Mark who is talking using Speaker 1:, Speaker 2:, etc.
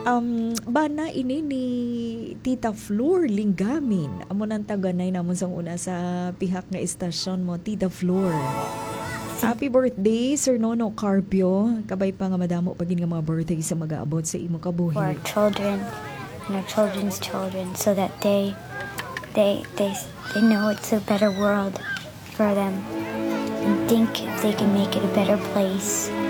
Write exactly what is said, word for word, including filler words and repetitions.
Speaker 1: Um, bana ini ni Tita Flor Linggamin. Amo nang taganay namon sa una sa pihak nga istasyon mo, Tita Flor. Happy birthday, Sir Nono Carpio. Kabay pa nga madamo pagin nga mga birthday sa mag-aabot sa imo
Speaker 2: For our
Speaker 1: kabuhi.
Speaker 2: children and our children's children, so that they they they they know it's a better world for them and think if they can make it a better place.